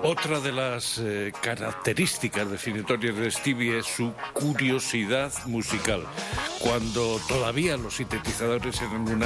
Otra de las características definitorias de Stevie es su curiosidad musical. Cuando todavía los sintetizadores eran una